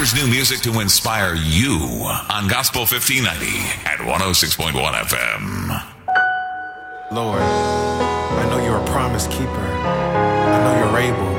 Here's new music to inspire you on Gospel 1590 at 106.1 FM. Lord, I know you're a promise keeper. I know you're able.